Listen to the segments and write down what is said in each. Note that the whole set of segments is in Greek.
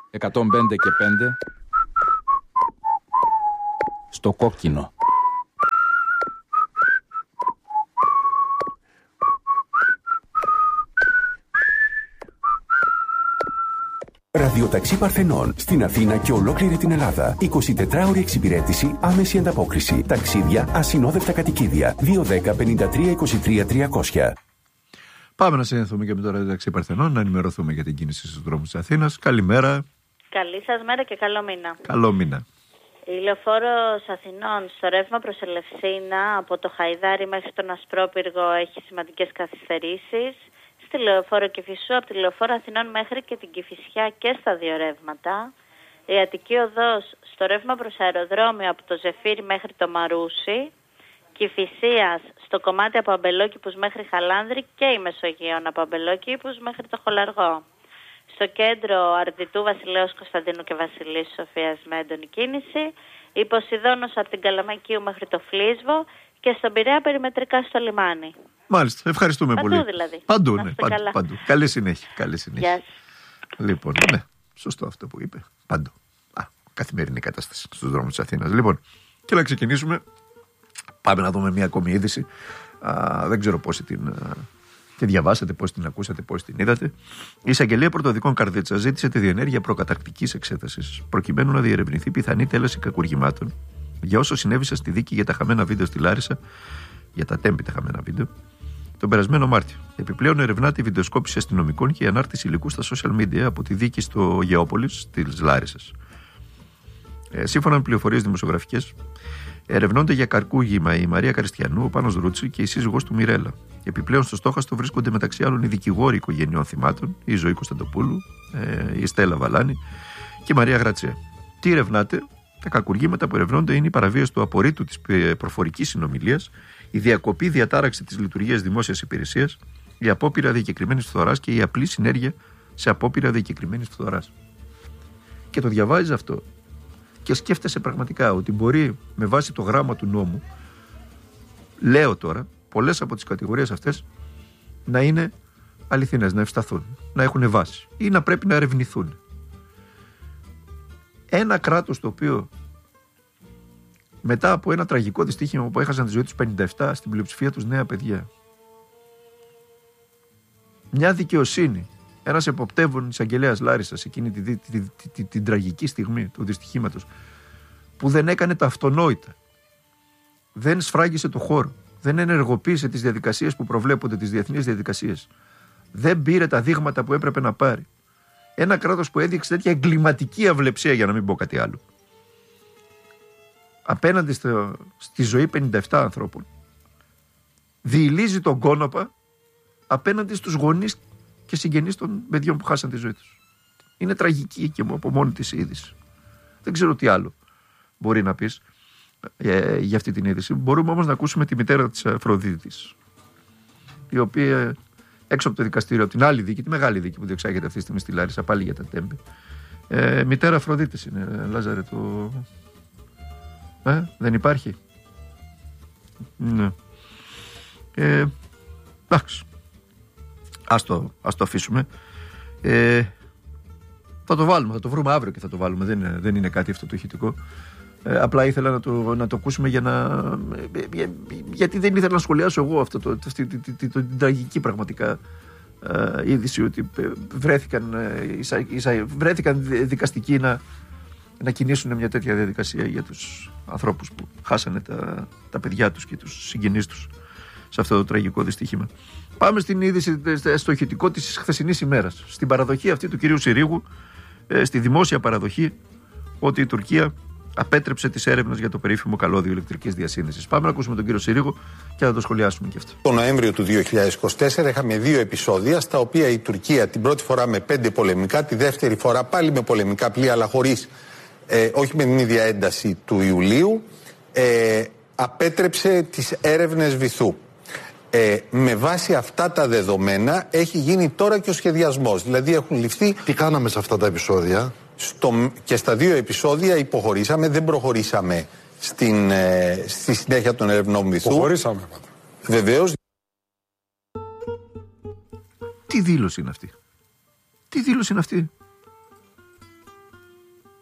105 και 5 στο κόκκινο. Ραδιοταξί Παρθενών στην Αθήνα και ολόκληρη την Ελλάδα. 24ωρη εξυπηρέτηση, άμεση ανταπόκριση. Ταξίδια, ασυνόδευτα κατοικίδια. 210-53-23-300. Πάμε να συνεχθούμε και με το Ραδιοταξί Παρθενών, να ενημερωθούμε για την κίνηση στους δρόμους της Αθήνας. Καλημέρα. Καλή σας μέρα και καλό μήνα. Καλό μήνα. Η λεωφόρος Αθηνών στο ρεύμα προς Ελευσίνα από το Χαϊδάρι μέχρι τον Ασπρόπυργο έχει σημαντικές καθυστερήσεις. Στη λεωφόρο Κηφισού από τη λεωφόρο Αθηνών μέχρι και την Κηφισιά και στα δύο ρεύματα. Η Αττική Οδός στο ρεύμα προς αεροδρόμιο από το Ζεφύρι μέχρι το Μαρούσι. Κηφισίας στο κομμάτι από Αμπελόκηπους μέχρι Χαλάνδρη και η Μεσογείων από Αμπελόκηπους μέχρι το Χολαργό. Στο κέντρο Αρδιτού, Βασιλέως Κωνσταντίνου και Βασιλής Σοφίας με έντονη κίνηση. Η Ποσειδώνος από την Καλαμακίου μέχρι το Φλίσβο και στον Πειραιά περιμετρικά στο λιμάνι. Μάλιστα, ευχαριστούμε παντού πολύ. Δηλαδή. Παντού, ναι, παντού. Καλή συνέχεια. Γεια. Λοιπόν, ναι, σωστό αυτό που είπε. Παντού. Καθημερινή κατάσταση στους δρόμους της Αθήνας. Λοιπόν, και να ξεκινήσουμε. Πάμε να δούμε μια ακόμη είδηση. Δεν ξέρω πόσοι την διαβάσατε, πώς την ακούσατε, πώς την είδατε. Η Εισαγγελία Πρωτοδικών Καρδίτσα ζήτησε τη διενέργεια προκαταρκτικής εξέτασης, προκειμένου να διερευνηθεί πιθανή τέλεση κακουργημάτων για όσο συνέβησαν στη δίκη για τα χαμένα βίντεο στη Λάρισα, για τα τέμπητα χαμένα βίντεο, τον περασμένο Μάρτιο. Επιπλέον, ερευνάται η βιντεοσκόπηση αστυνομικών και η ανάρτηση υλικού στα social media από τη δίκη στο Γεώπολης της Λάρισσας. Σύμφωνα με πληροφορίες δημοσιογραφικές, ερευνώνται για καρκούγημα η Μαρία Καριστιανού, ο Πάνος Ρούτσι και η σύζυγός του Μιρέλα. Επιπλέον, στο στόχαστο βρίσκονται μεταξύ άλλων οι δικηγόροι οικογενειών θυμάτων, η Ζωή Κωνσταντοπούλου, η Στέλλα Βαλάνη και η Μαρία Γρατσέ. Τι ερευνάται? Τα κακουργήματα που ερευνώνται είναι η παραβίαση του απορρίτου της προφορικής συνομιλίας, η διακοπή διατάραξη της λειτουργίας δημόσιας υπηρεσίας, η απόπειρα διακεκριμένης φθοράς και η απλή συνέργεια σε απόπειρα διακεκριμένης φθοράς. Και το διαβάζεις αυτό και σκέφτεσαι πραγματικά ότι μπορεί με βάση το γράμμα του νόμου, λέω τώρα, πολλές από τις κατηγορίες αυτές να είναι αληθινές, να ευσταθούν, να έχουν βάση ή να πρέπει να ερευνηθούν. Ένα κράτος το οποίο μετά από ένα τραγικό δυστύχημα που έχασαν τη ζωή τους 57, στην πλειοψηφία τους νέα παιδιά, μια δικαιοσύνη, ένας εποπτεύων εισαγγελέας Λάρισσας εκείνη την τραγική στιγμή του δυστυχήματος, που δεν έκανε τα αυτονόητα, δεν σφράγγισε το χώρο, δεν ενεργοποίησε τις διαδικασίες που προβλέπονται, τις διεθνείς διαδικασίες, δεν πήρε τα δείγματα που έπρεπε να πάρει. Ένα κράτος που έδειξε τέτοια εγκληματική αυλεψία, για να μην πω κάτι άλλο, απέναντι στη ζωή 57 ανθρώπων, διηλύζει τον κόνοπα απέναντι στους γονείς και συγγενείς των παιδιών που χάσαν τη ζωή τους. Είναι τραγική και από μόνη της είδηση. Δεν ξέρω τι άλλο μπορεί να πεις για αυτή την είδηση. Μπορούμε όμως να ακούσουμε τη μητέρα της Αφροδίτης, η οποία έξω από το δικαστήριο, από την άλλη δίκη, τη μεγάλη δίκη που διεξάγεται αυτή τη στιγμή στη Λάρισα, πάλι για τα τέμπη. Μητέρα Αφροδίτης είναι, Λάζαρε, το... δεν υπάρχει. Ναι. Εντάξει. Ας το αφήσουμε. Θα το βάλουμε, θα το βρούμε αύριο και θα το βάλουμε. Δεν είναι κάτι αυτό το ηχητικό. Απλά ήθελα να το ακούσουμε γιατί δεν ήθελα να σχολιάσω εγώ αυτή την τραγική πραγματικά είδηση ότι βρέθηκαν δικαστικοί να κινήσουν μια τέτοια διαδικασία για τους ανθρώπους που χάσανε τα παιδιά τους και τους συγγενείς τους σε αυτό το τραγικό δυστύχημα. Πάμε στην είδηση, στο ηχητικό της χθεσινής ημέρας. Στην παραδοχή αυτή του κυρίου Συρίγου, στη δημόσια παραδοχή ότι η Τουρκία απέτρεψε τις έρευνες για το περίφημο καλώδιο ηλεκτρικής διασύνδεσης. Πάμε να ακούσουμε τον κύριο Συρίγου και να το σχολιάσουμε και αυτό. Το Νοέμβριο του 2024 είχαμε 2 επεισόδια στα οποία η Τουρκία την πρώτη φορά με 5 πολεμικά, τη δεύτερη φορά πάλι με πολεμικά πλοία, αλλά όχι με την ίδια ένταση του Ιουλίου, απέτρεψε τις έρευνες βυθού. Με βάση αυτά τα δεδομένα έχει γίνει τώρα και ο σχεδιασμός. Δηλαδή έχουν ληφθεί... Τι κάναμε σε αυτά τα επεισόδια? Και στα 2 επεισόδια υποχωρήσαμε, δεν προχωρήσαμε στη συνέχεια των ερευνών βυθού. Υποχωρήσαμε. Βεβαίως. Τι δήλωση είναι αυτή? Τι δήλωση είναι αυτή?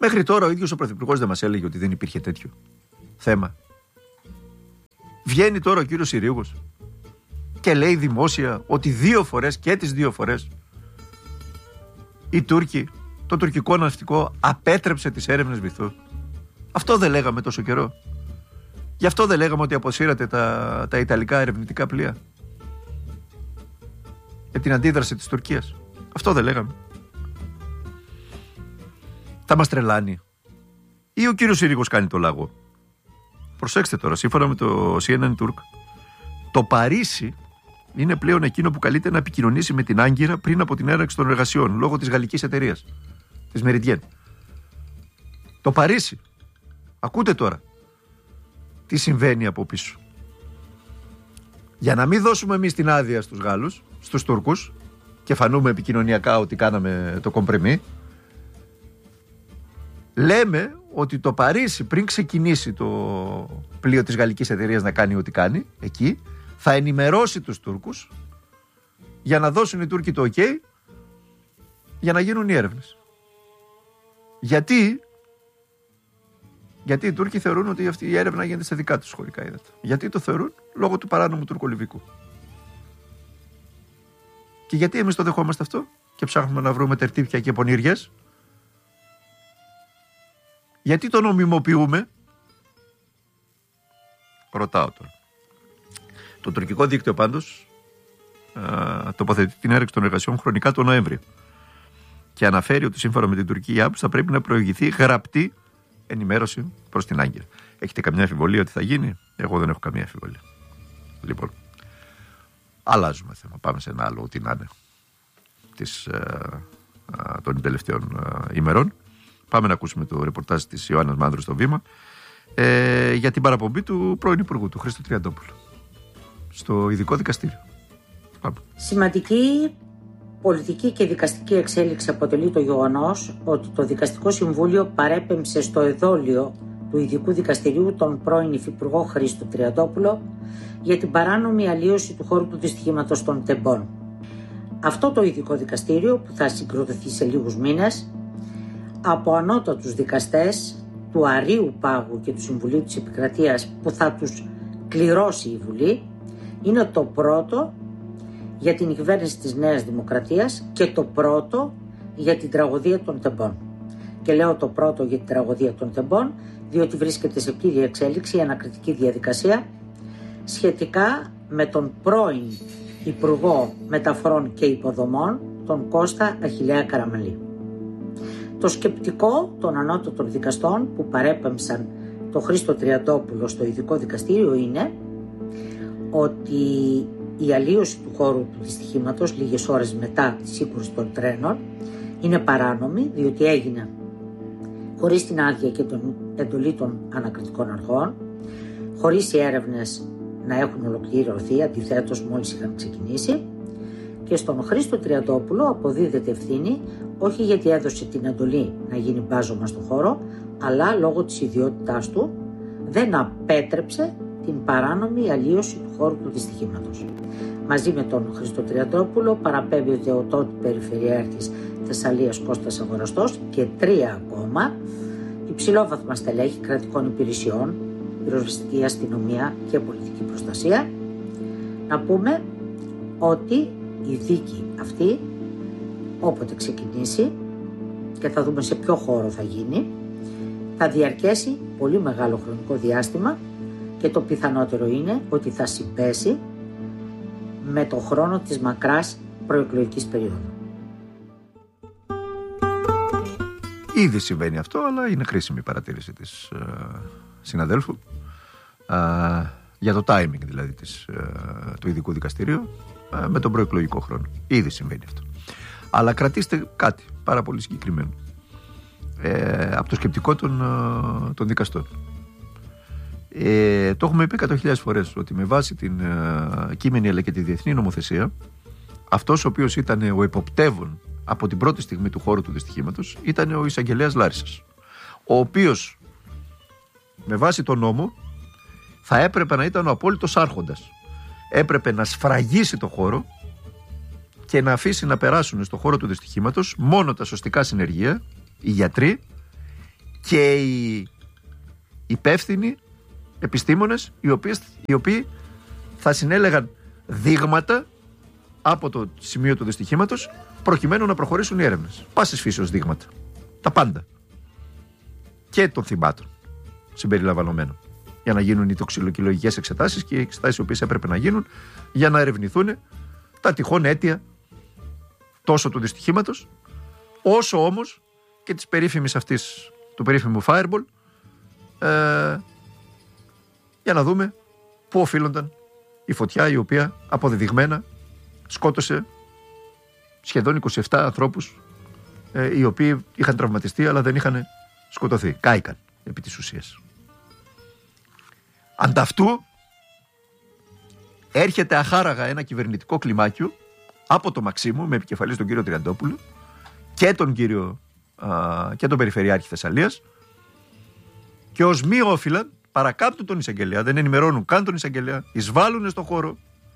Μέχρι τώρα ο ίδιος ο Πρωθυπουργός δεν μας έλεγε ότι δεν υπήρχε τέτοιο θέμα. Βγαίνει τώρα ο κύριος Συρίουγος και λέει δημόσια ότι 2 φορές και τις 2 φορές οι Τούρκοι, το τουρκικό ναυτικό απέτρεψε τις έρευνες βυθού. Αυτό δεν λέγαμε τόσο καιρό? Γι' αυτό δεν λέγαμε ότι αποσύρατε τα ιταλικά ερευνητικά πλοία για την αντίδραση της Τουρκίας? Αυτό δεν λέγαμε? Θα μας τρελάνει? Ή ο κύριος Συρίουγος κάνει το λαγό? Προσέξτε τώρα, σύμφωνα με το CNN Turk, το Παρίσι είναι πλέον εκείνο που καλείται να επικοινωνήσει με την Άγκυρα πριν από την έναρξη των εργασιών, λόγω της γαλλικής εταιρείας, της Meridian. Το Παρίσι. Ακούτε τώρα τι συμβαίνει από πίσω. Για να μην δώσουμε εμείς την άδεια στους Γάλλους, στους Τούρκους, και φανούμε επικοινωνιακά ότι κάναμε το κομπρεμί, λέμε ότι το Παρίσι, πριν ξεκινήσει το πλοίο της γαλλικής εταιρείας να κάνει ό,τι κάνει εκεί, θα ενημερώσει τους Τούρκους για να δώσουν οι Τούρκοι το OK για να γίνουν οι έρευνες. Γιατί οι Τούρκοι θεωρούν ότι αυτή η έρευνα γίνεται σε δικά τους χωρικά ύδατα. Γιατί το θεωρούν? Λόγω του παράνομου τουρκολιβικού. Και γιατί εμείς το δεχόμαστε αυτό και ψάχνουμε να βρούμε τερτύπια και πονήριες? Γιατί το νομιμοποιούμε? Ρωτάω τώρα. Το τουρκικό δίκτυο πάντως τοποθετεί την έναρξη των εργασιών χρονικά τον Νοέμβριο και αναφέρει ότι σύμφωνα με την τουρκική άποψη θα πρέπει να προηγηθεί γραπτή ενημέρωση προς την Άγκυρα. Έχετε καμιά αμφιβολία ότι θα γίνει? Εγώ δεν έχω καμία αμφιβολία. Λοιπόν, αλλάζουμε θέμα. Πάμε σε ένα άλλο, ό,τι να είναι, των τελευταίων ημερών. Πάμε να ακούσουμε το ρεπορτάζ της Ιωάννας Μάνδρου στο Βήμα για την παραπομπή του πρώην Υπουργού, του Χρήστου Τριαντόπουλου, στο ειδικό δικαστήριο. Πάμε. Σημαντική πολιτική και δικαστική εξέλιξη αποτελεί το γεγονός ότι το Δικαστικό Συμβούλιο παρέπεμψε στο εδόλιο του ειδικού δικαστηρίου τον πρώην Υφυπουργό Χρήστο Τριαντόπουλο για την παράνομη αλλίωση του χώρου του δυστυχήματος των Τεμπών. Αυτό το ειδικό δικαστήριο, που θα συγκροτηθεί σε λίγους μήνες από ανώτατους δικαστές του Αρείου Πάγου και του Συμβουλίου της Επικρατείας, που θα τους κληρώσει η Βουλή, είναι το πρώτο για την κυβέρνηση της Νέας Δημοκρατίας και το πρώτο για την τραγωδία των Τεμπών. Και λέω το πρώτο για την τραγωδία των Τεμπών, διότι βρίσκεται σε πλήρη εξέλιξη η ανακριτική διαδικασία σχετικά με τον πρώην Υπουργό Μεταφορών και Υποδομών, τον Κώστα Αχιλλέα Καραμανλή. Το σκεπτικό των ανώτατων δικαστών που παρέπεμψαν το Χρήστο Τριαντόπουλο στο ειδικό δικαστήριο είναι ότι η αλλίωση του χώρου του δυστυχήματος λίγες ώρες μετά τη σύγκρουση των τρένων είναι παράνομη, διότι έγινε χωρίς την άδεια και την εντολή των ανακριτικών αρχών, χωρίς οι έρευνες να έχουν ολοκληρωθεί, αντιθέτως μόλις είχαν ξεκινήσει, και στον Χρήστο Τριαντόπουλο αποδίδεται ευθύνη όχι γιατί έδωσε την εντολή να γίνει μπάζωμα στο χώρο, αλλά λόγω της ιδιότητάς του δεν απέτρεψε την παράνομη αλλίωση του χώρου του δυστυχήματος. Μαζί με τον Χρήστο Τριαντόπουλο παραπέμπεται ο τότε Περιφερειάρχης Θεσσαλίας Κώστας Αγοραστός και 3 ακόμα υψηλόβαθμα στελέχη κρατικών υπηρεσιών, πυροσβεστική αστυνομία και πολιτική προστασία. Να πούμε ότι η δίκη αυτή, όποτε ξεκινήσει, και θα δούμε σε ποιο χώρο θα γίνει, θα διαρκέσει πολύ μεγάλο χρονικό διάστημα και το πιθανότερο είναι ότι θα συμπέσει με το χρόνο της μακράς προεκλογικής περίοδου. Ήδη συμβαίνει αυτό, αλλά είναι χρήσιμη η παρατήρηση της συναδέλφου για το timing δηλαδή του ειδικού δικαστηρίου με τον προεκλογικό χρόνο. Ήδη συμβαίνει αυτό. Αλλά κρατήστε κάτι πάρα πολύ συγκεκριμένο από το σκεπτικό των δικαστών. Το έχουμε πει 100.000 φορές ότι με βάση την κείμενη αλλά και τη διεθνή νομοθεσία, αυτός ο οποίος ήταν ο εποπτεύων από την πρώτη στιγμή του χώρου του δυστυχήματος ήταν ο εισαγγελέας Λάρισσας, ο οποίος με βάση τον νόμο θα έπρεπε να ήταν ο απόλυτος άρχοντας. Έπρεπε να σφραγίσει το χώρο και να αφήσει να περάσουν στο χώρο του δυστυχήματος μόνο τα σωστικά συνεργεία, οι γιατροί και οι υπεύθυνοι επιστήμονες οι οποίοι θα συνέλεγαν δείγματα από το σημείο του δυστυχήματος προκειμένου να προχωρήσουν οι έρευνες. Πάσης φύσεως δείγματα. Τα πάντα. Και των θυμάτων συμπεριλαμβανομένων. Για να γίνουν οι τοξικολογικές εξετάσεις και οι εξετάσεις οι οποίες έπρεπε να γίνουν για να ερευνηθούν τα τυχόν αίτια τόσο του δυστυχήματος, όσο όμως και της περίφημης αυτής, του περίφημου Fireball, για να δούμε πού οφείλονταν η φωτιά η οποία αποδεδειγμένα σκότωσε σχεδόν 27 ανθρώπους οι οποίοι είχαν τραυματιστεί αλλά δεν είχαν σκοτωθεί. Κάηκαν επί της ουσίας. Ανταυτού έρχεται αχάραγα ένα κυβερνητικό κλιμάκιο από το Μαξίμου με επικεφαλής τον κύριο Τριαντόπουλο και τον Περιφερειάρχη Θεσσαλίας και ως μη όφυλαν παρακάπτουν τον εισαγγελέα, δεν ενημερώνουν καν τον εισαγγελέα, εισβάλλουν στον χώρο,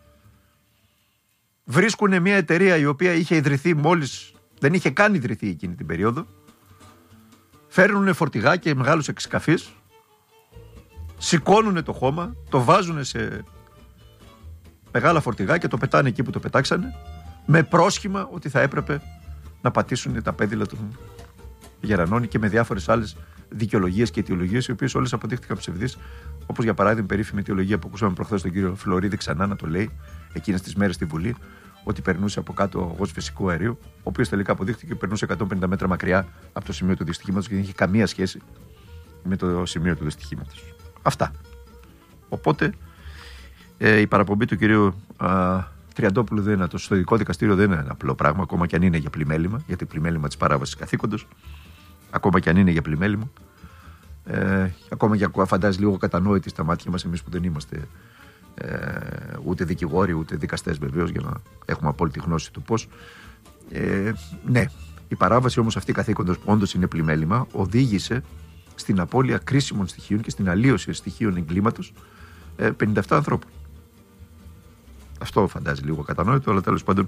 βρίσκουν μια εταιρεία η οποία είχε ιδρυθεί μόλις, δεν είχε καν ιδρυθεί εκείνη την περίοδο, φέρνουν φορτηγά και μεγάλους εξκαφείς, σηκώνουν το χώμα, το βάζουν σε μεγάλα φορτηγά και το πετάνε εκεί που το πετάξανε, με πρόσχημα ότι θα έπρεπε να πατήσουν τα πέδιλα των Γερανών και με διάφορες άλλες δικαιολογίες και αιτιολογίες, οι οποίες όλες αποδείχτηκαν ψευδείς, όπως για παράδειγμα η περίφημη αιτιολογία που ακούσαμε προχθές τον κύριο Φλωρίδη ξανά να το λέει εκείνες τις μέρες στη Βουλή, ότι περνούσε από κάτω ο αγός φυσικού αερίου, ο οποίος τελικά αποδείχτηκε ότι περνούσε 150 μέτρα μακριά από το σημείο του δυστυχήματος και δεν είχε καμία σχέση με το σημείο του δυστυχήματος. Αυτά. Οπότε η παραπομπή του κυρίου Τριαντόπουλου στο ειδικό δικαστήριο δεν είναι ένα απλό πράγμα, ακόμα και αν είναι για πλημέλημα, γιατί πλημέλημα της παράβασης καθήκοντος, ακόμα και αν είναι για πλημέλημα, ακόμα και φαντάζει λίγο κατανόητη στα μάτια μας εμείς που δεν είμαστε ούτε δικηγόροι ούτε δικαστές βεβαίως για να έχουμε απόλυτη γνώση του πώς. Ναι, η παράβαση όμως αυτή καθήκοντος που όντως είναι πλημέλημα οδήγησε στην απώλεια κρίσιμων στοιχείων και στην αλλίωση στοιχείων εγκλήματος 57 ανθρώπων. Αυτό φαντάζει λίγο κατανόητο, αλλά τέλος πάντων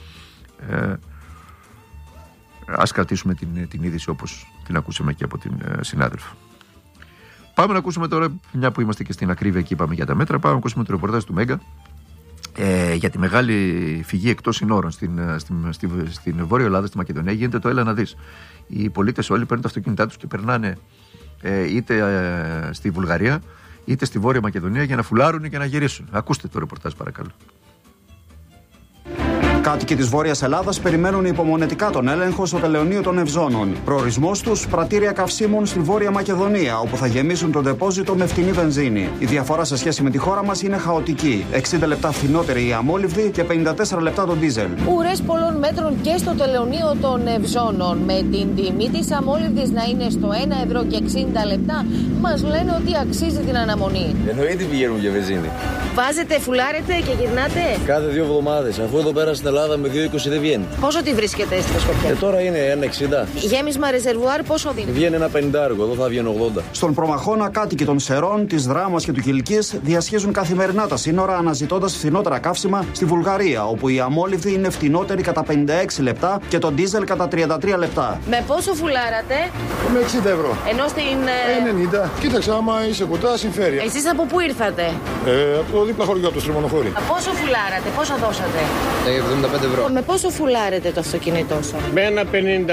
ας κρατήσουμε την είδηση όπως την ακούσαμε και από την συνάδελφο. Πάμε να ακούσουμε τώρα, μια που είμαστε και στην ακρίβεια και είπαμε για τα μέτρα, πάμε να ακούσουμε το ρεπορτάζ του Μέγκα για τη μεγάλη φυγή εκτός συνόρων στην Βόρεια Ελλάδα, στη Μακεδονία. Γίνεται το έλα να δεις. Οι πολίτες όλοι παίρνουν τα αυτοκίνητά τους και περνάνε είτε στη Βουλγαρία είτε στη Βόρεια Μακεδονία για να φουλάρουν και να γυρίσουν. Ακούστε το ρεπορτάζ παρακαλώ. Κάτοικοι της Βόρειας Ελλάδας περιμένουν υπομονετικά τον έλεγχο στο τελεωνείο των Ευζώνων. Προορισμός τους πρατήρια καυσίμων στη Βόρεια Μακεδονία, όπου θα γεμίσουν το ντεπόζιτο με φτηνή βενζίνη. Η διαφορά σε σχέση με τη χώρα μας είναι χαοτική. 60 λεπτά φθηνότερη η αμόλυβδη και 54 λεπτά το ντίζελ. Ουρές πολλών μέτρων και στο τελεωνείο των Ευζώνων. Με την τιμή της αμόλυβδης να είναι στο 1 ευρώ και 60 λεπτά, μας λένε ότι αξίζει την αναμονή. Εννοείται πηγαίνουν για βενζίνη. Βάζετε, φουλάρετε και γυρνάτε. Κάθε 2 εβδομάδες, αφού εδώ πέρα στην Ελλάδα με 2,20 δεν βγαίνει. Πόσο τη βρίσκεται στη Σκοπιά? Τώρα είναι 1,60. Γέμισμα ρεζερβουάρ πόσο δίνει? Βγαίνει ένα 50, εδώ θα βγαίνει 80. Στον Προμαχώνα, κάτοικοι των Σερών, της Δράμας και του Κιλκής διασχίζουν καθημερινά τα σύνορα αναζητώντας φθηνότερα καύσιμα στη Βουλγαρία, όπου η αμόλυβδη είναι φθηνότερη κατά 56 λεπτά και το ντίζελ κατά 33 λεπτά. Με πόσο φουλάρατε? Με 60 ευρώ. Ενώ στην. 90. Κοίταξε, άμα είσαι κοντά, συμφέρει. Εσείς από πού ήρθατε? Από το δίπλα χωριό, από το Στριμονοχώρι. Πόσο φουλάρατε, πόσο δώσατε? 75 ευρώ. Με πόσο φουλάρετε το αυτοκίνητό σας? Με ένα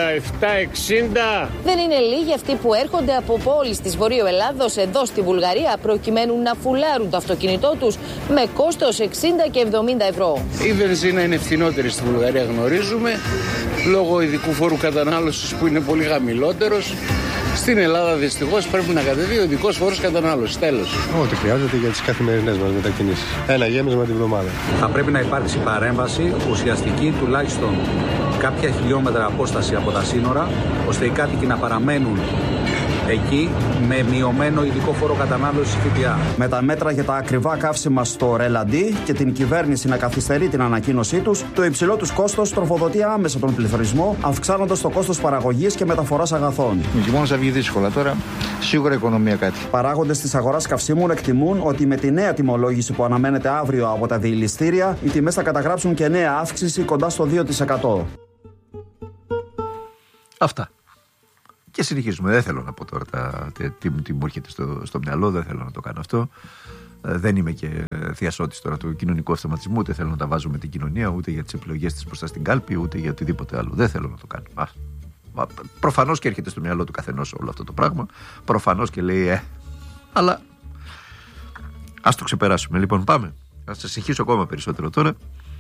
57-60. Δεν είναι λίγοι αυτοί που έρχονται από πόλεις της Βορείου Ελλάδος εδώ στη Βουλγαρία προκειμένου να φουλάρουν το αυτοκίνητό τους με κόστος 60 και 70 ευρώ. Η βενζίνα είναι φθηνότερη στη Βουλγαρία, γνωρίζουμε, λόγω ειδικού φόρου κατανάλωσης που είναι πολύ χαμηλότερος. Στην Ελλάδα δυστυχώς πρέπει να κατεβεί ο ειδικός φόρος κατανάλωσης. Τέλος. Ό,τι χρειάζεται για τις καθημερινές μας μετακινήσεις. Ένα γέμισμα τη βδομάδα. Θα πρέπει να υπάρξει παρέμβαση ουσιαστική, τουλάχιστον κάποια χιλιόμετρα απόσταση από τα σύνορα, ώστε οι κάτοικοι να παραμένουν εκεί με μειωμένο ειδικό φόρο κατανάλωσης ΦΠΑ. Με τα μέτρα για τα ακριβά καύσιμα στο ρελαντί και την κυβέρνηση να καθυστερεί την ανακοίνωσή τους, το υψηλό τους κόστος τροφοδοτεί άμεσα τον πληθωρισμό, αυξάνοντας το κόστος παραγωγής και μεταφοράς αγαθών. Ο χειμώνας θα βγει δύσκολα τώρα, σίγουρα η οικονομία κάτι. Παράγοντες της αγοράς καυσίμων εκτιμούν ότι με τη νέα τιμολόγηση που αναμένεται αύριο από τα διελιστήρια, οι τιμές θα καταγράψουν και νέα αύξηση κοντά στο 2%. Αυτά. Και συνεχίζουμε. Δεν θέλω να πω τώρα τι μου έρχεται στο μυαλό, δεν θέλω να το κάνω αυτό. Δεν είμαι και θειασότης τώρα του κοινωνικού αυτοματισμού, ούτε θέλω να τα βάζω με την κοινωνία, ούτε για τις επιλογές της μπροστά στην κάλπη, ούτε για οτιδήποτε άλλο. Δεν θέλω να το κάνω. Προφανώς και έρχεται στο μυαλό του καθενός όλο αυτό το πράγμα. Προφανώς και λέει αλλά ας το ξεπεράσουμε. Λοιπόν, πάμε. Ας σας συγχύσω ακόμα περισσότερο τώρα.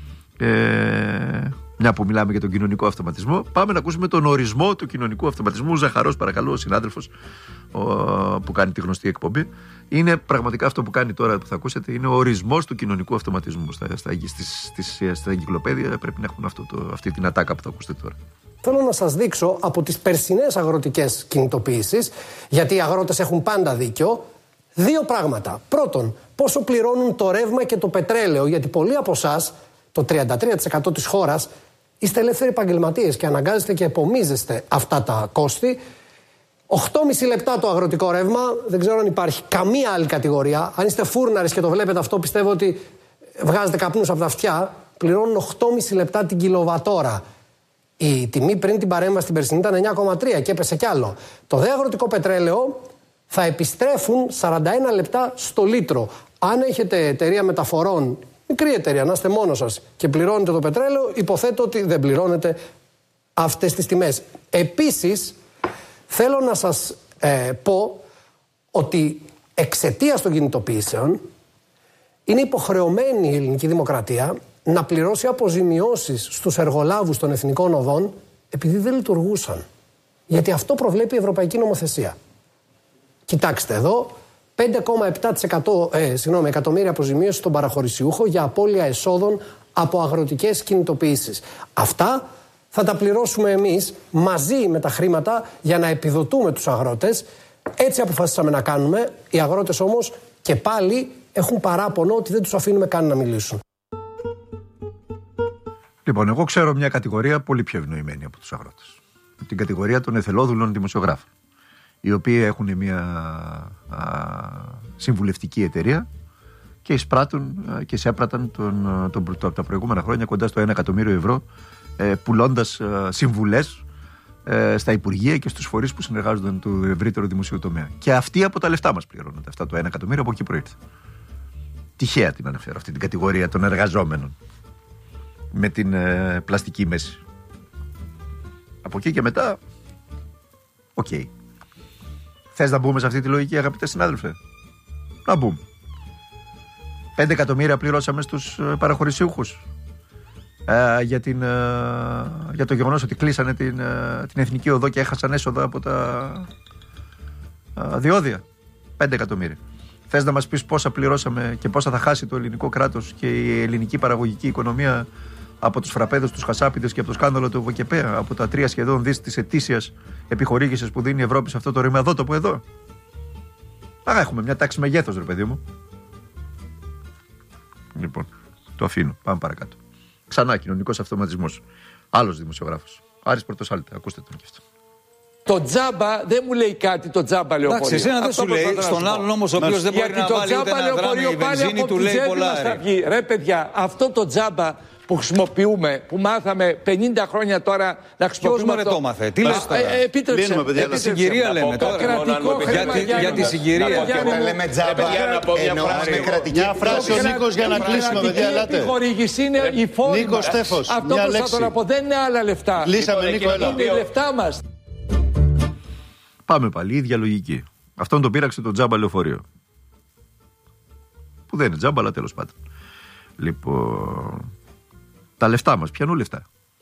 Μια που μιλάμε για τον κοινωνικό αυτοματισμό, πάμε να ακούσουμε τον ορισμό του κοινωνικού αυτοματισμού. Ζαχαρός, παρακαλώ, ο συνάδελφος που κάνει τη γνωστή εκπομπή. Είναι πραγματικά αυτό που κάνει τώρα που θα ακούσετε, είναι ο ορισμός του κοινωνικού αυτοματισμού. Στα εγκυκλοπαίδια πρέπει να έχουν αυτή την ατάκα που θα ακούσετε τώρα. Θέλω να σας δείξω από τις περσινές αγροτικές κινητοποιήσεις, γιατί οι αγρότες έχουν πάντα δίκιο, δύο πράγματα. Πρώτον, πόσο πληρώνουν το ρεύμα και το πετρέλαιο, γιατί πολλοί από εσάς, το 33% της χώρας, είστε ελεύθεροι επαγγελματίες και αναγκάζεστε και επομίζεστε αυτά τα κόστη. 8,5 λεπτά το αγροτικό ρεύμα, δεν ξέρω αν υπάρχει καμία άλλη κατηγορία. Αν είστε φούρναρης και το βλέπετε αυτό, πιστεύω ότι βγάζετε καπνούς από τα αυτιά. Πληρώνουν 8,5 λεπτά την κιλοβατόρα. Η τιμή πριν την παρέμβαση στην περσινή ήταν 9,3 και έπεσε κι άλλο. Το δε αγροτικό πετρέλαιο θα επιστρέφουν 41 λεπτά στο λίτρο. Αν έχετε εταιρεία μεταφορών, μικρή εταιρεία, να είστε μόνος σας και πληρώνετε το πετρέλαιο, υποθέτω ότι δεν πληρώνετε αυτές τις τιμές. Επίσης, θέλω να σας πω ότι εξαιτίας των κινητοποιήσεων είναι υποχρεωμένη η ελληνική δημοκρατία να πληρώσει αποζημιώσεις στους εργολάβους των εθνικών οδών επειδή δεν λειτουργούσαν. Γιατί αυτό προβλέπει η Ευρωπαϊκή Νομοθεσία. Κοιτάξτε εδώ, 5,7% εκατομμύρια αποζημίωση στον παραχωρησιούχο για απώλεια εσόδων από αγροτικές κινητοποιήσεις. Αυτά θα τα πληρώσουμε εμείς μαζί με τα χρήματα για να επιδοτούμε τους αγρότες. Έτσι αποφασίσαμε να κάνουμε. Οι αγρότες όμως και πάλι έχουν παράπονο ότι δεν τους αφήνουμε καν να μιλήσουν. Λοιπόν, εγώ ξέρω μια κατηγορία πολύ πιο ευνοημένη από τους αγρότες. Την κατηγορία των εθελόδουλων δημοσιογράφων, οι οποίοι έχουν μια συμβουλευτική εταιρεία και εισπράττουν και εισέπραταν τα προηγούμενα χρόνια κοντά στο 1 εκατομμύριο ευρώ, πουλώντας συμβουλές στα υπουργεία και στους φορείς που συνεργάζονταν του ευρύτερου δημοσίου τομέα. Και αυτοί από τα λεφτά μας πληρώνονται. Αυτά το 1 εκατομμύριο από εκεί προήρθε. Τυχαία την αναφέρω αυτή την κατηγορία των εργαζόμενων με την πλαστική μέση. Από εκεί και μετά, οκ. Θες να μπούμε σε αυτή τη λογική, αγαπητέ συνάδελφε? Να μπούμε. 5 εκατομμύρια πληρώσαμε στους παραχωρησιούχους για το γεγονός ότι κλείσανε την εθνική οδό και έχασαν έσοδα από τα διόδια. 5 εκατομμύρια. Θες να μας πεις πόσα πληρώσαμε και πόσα θα χάσει το ελληνικό κράτος και η ελληνική παραγωγική οικονομία από τους φραπέδους, τους χασάπιδες και από το σκάνδαλο του ΒΚΠ, από τα 3 σχεδόν δις της ετήσιας επιχορήγησης που δίνει η Ευρώπη σε αυτό το ρημαδότοπο εδώ? Έχουμε μια τάξη μεγέθος, ρε παιδί μου. Λοιπόν, το αφήνω. Πάμε παρακάτω. Ξανά κοινωνικός αυτοματισμός. Άλλος δημοσιογράφος. Άρης Πορτοσάλτη. Ακούστε τον και αυτό. Το τζάμπα δεν μου λέει κάτι, το τζάμπα λεωφορείο. Εντάξει, εσένα δεν σου λέει, στον άλλον όμως ο οποίος δεν μπορεί να βάλει ούτε ένα γράμμο η βενζίνη, του λέει πολλά. Ρε παιδιά, αυτό το τζάμπα που χρησιμοποιούμε, που μάθαμε 50 χρόνια τώρα να χρησιμοποιούμε. Ποιος το μάθε, τι λες τώρα? Επίτρεψε. Για τη συγκυρία λέμε τώρα. Για τη συγκυρία. Όταν λέμε τζάμπα, εννοούμε κρατική. Μια φράση ο Νίκος για να κλείσουμε, παιδιά, ελάτε. Η χορήγηση είναι η φόρμα. Νίκος Στέφος, αυτό που θα τώρα πω δεν είναι άλλα λεφτά. Κλείσαμε, Νίκο, έλα. Είναι λεφτά μας. Πάμε πάλι, ίδια λογική. Αυτόν τον πείραξε το τζάμπα λεωφορείο. Που δεν είναι τζάμπα, αλλά τέλος πάντων. Λοιπόν, τα λεφτά μας, ποιανού λεφτά?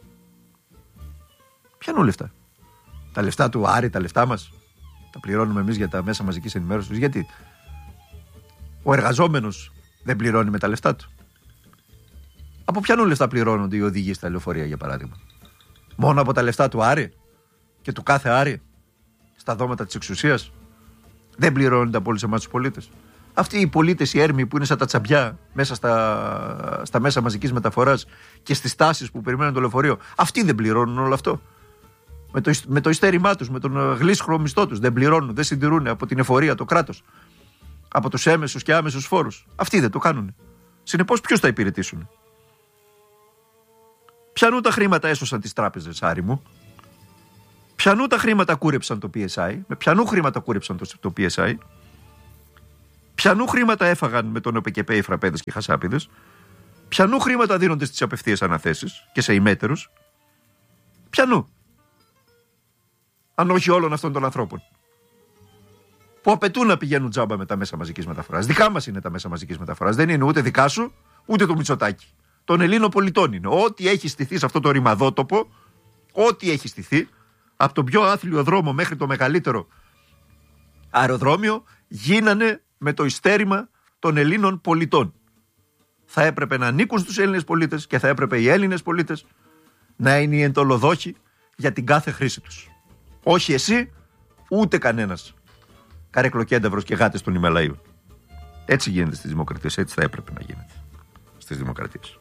Ποιανού λεφτά? Τα λεφτά του Άρη, τα λεφτά μας. Τα πληρώνουμε εμείς για τα μέσα μαζικής ενημέρωσης. Γιατί ο εργαζόμενος δεν πληρώνει με τα λεφτά του? Από ποιανού λεφτά πληρώνονται οι οδηγοί στα λεωφορεία, για παράδειγμα? Μόνο από τα λεφτά του Άρη και του κάθε Άρη στα δώματα της εξουσίας? Δεν πληρώνονται από όλους εμάς τους πολίτες? Αυτοί οι πολίτες, οι έρμοι που είναι σαν τα τσαμπιά μέσα στα μέσα μαζικής μεταφοράς και στις τάσεις που περιμένουν το λεωφορείο, αυτοί δεν πληρώνουν όλο αυτό? Με το ειστέρημά τους, με τον γλίσχρο μισθό τους δεν πληρώνουν, δεν συντηρούν από την εφορία, το κράτος, από τους έμεσους και άμεσους φόρους? Αυτοί δεν το κάνουν. Συνεπώς ποιους θα υπηρετήσουν? Ποιανού τα χρήματα έσωσαν τις τράπεζες, Άρη μου? Ποιανού τα χρήματα κούρεψαν το PSI, με ποιανού χρήματα κούρεψαν το PSI, ποιανού χρήματα έφαγαν με τον ΟΠΕΚΕΠΕ οι φραπέδες και οι χασάπιδες, ποιανού χρήματα δίνονται στις απευθείας αναθέσεις και σε ημέτερους, ποιανού, αν όχι όλων αυτών των ανθρώπων που απαιτούν να πηγαίνουν τζάμπα με τα μέσα μαζικής μεταφοράς. Δικά μας είναι τα μέσα μαζικής μεταφοράς, δεν είναι ούτε δικά σου ούτε του Μητσοτάκη. Των Ελλήνων πολιτών είναι. Ό,τι έχει στηθεί σε αυτό το ρημαδότοπο, ό,τι έχει στηθεί, από τον πιο άθλιο δρόμο μέχρι το μεγαλύτερο αεροδρόμιο, γίνανε με το ειστέρημα των Ελλήνων πολιτών. Θα έπρεπε να ανήκουν στους Έλληνες πολίτες και θα έπρεπε οι Έλληνες πολίτες να είναι οι εντολοδόχοι για την κάθε χρήση τους. Όχι εσύ, ούτε κανένας καρεκλοκένταυρος και γάτες των Ιμαλαίων. Έτσι γίνεται στις δημοκρατίες, έτσι θα έπρεπε να γίνεται στις δημοκρατίες.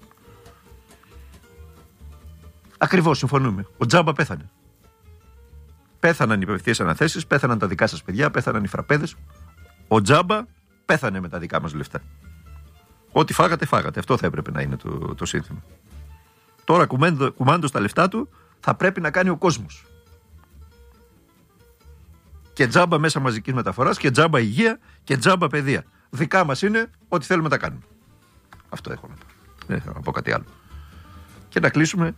Ακριβώς, συμφωνούμε. Ο Τζάμπα πέθανε. Πέθαναν οι απευθείας αναθέσεις, πέθαναν τα δικά σας παιδιά, πέθαναν οι φραπέδες. Ο Τζάμπα πέθανε με τα δικά μας λεφτά. Ό,τι φάγατε, φάγατε. Αυτό θα έπρεπε να είναι το σύνθημα. Τώρα κουμάντο στα λεφτά του θα πρέπει να κάνει ο κόσμος. Και τζάμπα μέσα μαζικής μεταφοράς και τζάμπα υγεία και τζάμπα παιδεία. Δικά μας είναι, ό,τι θέλουμε τα κάνουμε. Αυτό έχω να πω. Δεν θέλω να πω κάτι άλλο. Και να κλείσουμε.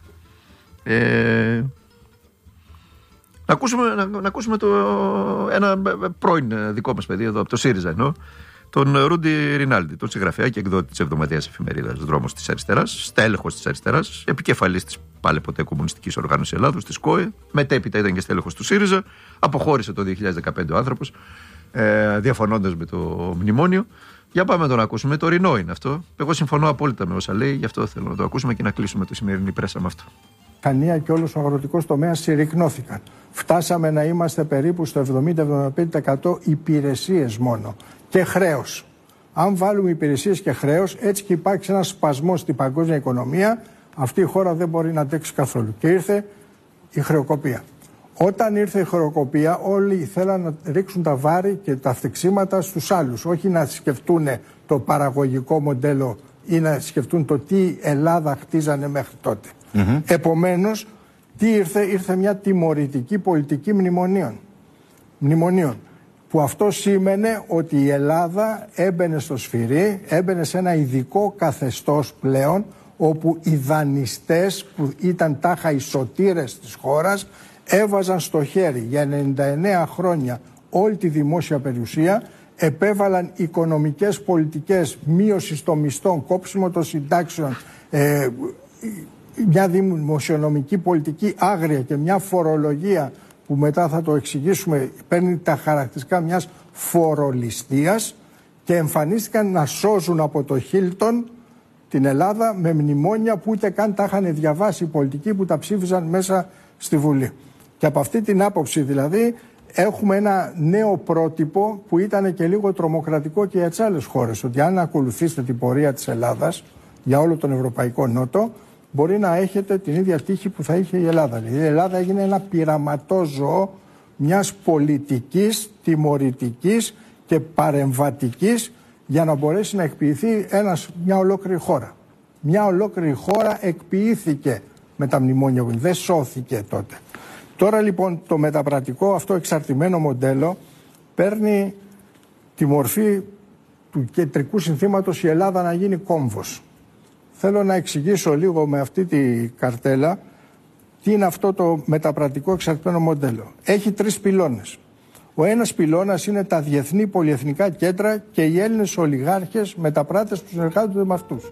Να ακούσουμε ένα πρώην δικό μας παιδί εδώ από το ΣΥΡΙΖΑ εννοώ, τον Ρούντι Ρινάλντι, τον συγγραφέα και εκδότη της εβδομαδιαίας εφημερίδας Δρόμος της Αριστεράς, στέλεχος της Αριστεράς, επικεφαλής της πάλι ποτέ Κομμουνιστικής Οργάνωσης Ελλάδος, της ΚΟΕ, μετέπειτα ήταν και στέλεχος του ΣΥΡΙΖΑ, αποχώρησε το 2015 ο άνθρωπος, διαφωνώντας με το μνημόνιο. Για πάμε να τον ακούσουμε. Το Ρινό είναι αυτό. Εγώ συμφωνώ απόλυτα με όσα λέει, γι' αυτό θέλω να το ακούσουμε και να κλείσουμε τη σημερινή πρέσα με αυτό. Κανία και όλος ο αγροτικός τομέας συρρικνώθηκαν. Φτάσαμε να είμαστε περίπου στο 70-75% υπηρεσίες μόνο και χρέος. Αν βάλουμε υπηρεσίες και χρέος, έτσι και υπάρξει ένας σπασμός στην παγκόσμια οικονομία, αυτή η χώρα δεν μπορεί να αντέξει καθόλου. Και ήρθε η χρεοκοπία. Όταν ήρθε η χρεοκοπία, όλοι θέλαν να ρίξουν τα βάρη και τα φτιξίματα στους άλλους, όχι να σκεφτούν το παραγωγικό μοντέλο ή να σκεφτούν το τι Ελλάδα χτίζανε μέχρι τότε. Επομένως, τι ήρθε μια τιμωρητική πολιτική μνημονίων. Που αυτό σήμαινε ότι η Ελλάδα έμπαινε στο σφυρί, έμπαινε σε ένα ειδικό καθεστώς πλέον, όπου οι δανειστές που ήταν τάχα οι σωτήρες της χώρας έβαζαν στο χέρι για 99 χρόνια όλη τη δημόσια περιουσία, επέβαλαν οικονομικές πολιτικές, μείωση των μισθών, κόψιμο των συντάξεων, μια δημοσιονομική πολιτική άγρια και μια φορολογία που μετά θα το εξηγήσουμε παίρνει τα χαρακτηριστικά μιας φορολιστίας και εμφανίστηκαν να σώζουν από το Χίλτον την Ελλάδα με μνημόνια που ούτε καν τα είχαν διαβάσει οι πολιτικοί που τα ψήφιζαν μέσα στη Βουλή. Και από αυτή την άποψη δηλαδή έχουμε ένα νέο πρότυπο που ήταν και λίγο τρομοκρατικό και για τις άλλες χώρες, ότι αν ακολουθήσετε την πορεία της Ελλάδας για όλο τον Ευρωπαϊκό Νότο, μπορεί να έχετε την ίδια τύχη που θα είχε η Ελλάδα. Δηλαδή η Ελλάδα έγινε ένα πειραματόζωο μιας πολιτικής, τιμωρητικής και παρεμβατικής για να μπορέσει να εκποιηθεί μια ολόκληρη χώρα. Μια ολόκληρη χώρα εκποιήθηκε με τα μνημόνια που δεν σώθηκε τότε. Τώρα λοιπόν το μεταπρατικό αυτό εξαρτημένο μοντέλο παίρνει τη μορφή του κεντρικού συνθήματος η Ελλάδα να γίνει κόμβος. Θέλω να εξηγήσω λίγο με αυτή τη καρτέλα τι είναι αυτό το μεταπρατικό εξαρτημένο μοντέλο. Έχει 3 πυλώνες. Ο ένας πυλώνας είναι τα διεθνή πολυεθνικά κέντρα και οι Έλληνες ολιγάρχες μεταπράτες που συνεργάζονται με αυτούς.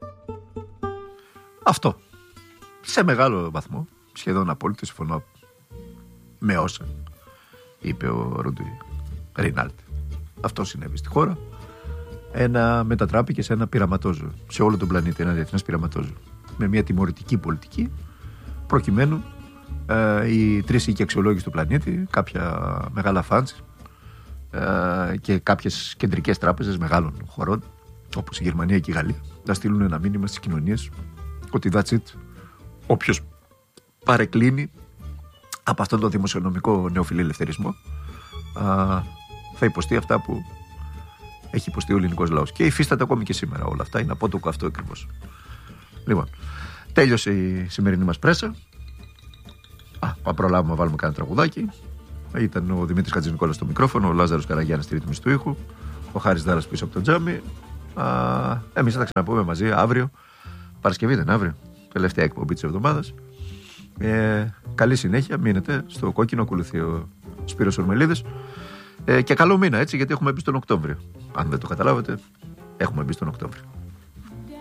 Αυτό. Σε μεγάλο βαθμό, σχεδόν απόλυτο, συμφωνώ με όσα είπε ο Ρούντι Ρινάλντι. Αυτό συνέβη στη χώρα. Μετατράπηκε σε ένα πειραματόζωο σε όλο τον πλανήτη, ένα διεθνές πειραματόζωο με μια τιμωρητική πολιτική προκειμένου οι 3 οίκοι αξιολόγηση του πλανήτη, κάποια μεγάλα φαντς και κάποιες κεντρικές τράπεζες μεγάλων χωρών όπως η Γερμανία και η Γαλλία να στείλουν ένα μήνυμα στις κοινωνίες ότι that's it, όποιος παρεκκλίνει από αυτόν τον δημοσιονομικό νεοφιλελευθερισμό θα υποστεί αυτά που έχει υποστεί ο ελληνικός λαός. Και υφίσταται ακόμη και σήμερα όλα αυτά. Είναι απότοκο αυτό ακριβώς. Λοιπόν, τέλειωσε η σημερινή μας πρέσα. Προλάβουμε να βάλουμε κανένα τραγουδάκι. Ήταν ο Δημήτρης Χατζηνικόλας στο μικρόφωνο, ο Λάζαρος Καραγιάννης στη ρύθμιση του ήχου, ο Χάρης Δάρας πίσω από το τζάμι. Εμείς θα τα ξαναπούμε μαζί αύριο. Παρασκευή δεν αύριο, τελευταία εκπομπή της εβδομάδας. Καλή συνέχεια, μείνετε στο κόκκινο, ακολουθεί ο Σπύρος Ορμελίδης. Και καλό μήνα, έτσι, γιατί έχουμε μπει στον Οκτώβριο. Αν δεν το καταλάβετε, έχουμε μπει στον Οκτώβριο.